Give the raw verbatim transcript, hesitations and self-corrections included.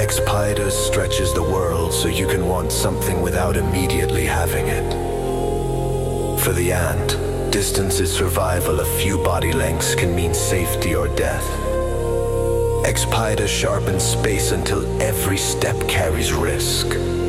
Expidus stretches the world so you can want something without immediately having it. For the ant, distance is survival. A few body lengths can mean safety or death. Expidus sharpens space until every step carries risk.